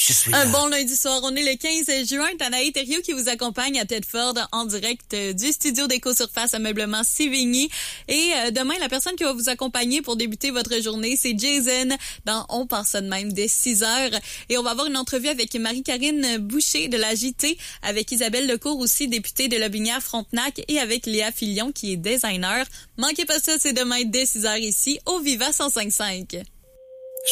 je suis là. Un bon lundi soir. On est le 15 juin. Danaï Thériault qui vous accompagne à Tedford en direct du studio d'Éco-Surface Ameublement Sévigny. Et demain, la personne qui va vous accompagner pour débuter votre journée, c'est Jason dans On pense ça de même dès 6h. Et on va avoir une entrevue avec Marie-Karine Boucher de la JT, avec Isabelle Lecourt aussi, députée de Lobinière-Frontenac, et avec Léa Filion qui est designer. Manquez pas ça, c'est demain dès 6h ici au Viva 105.5.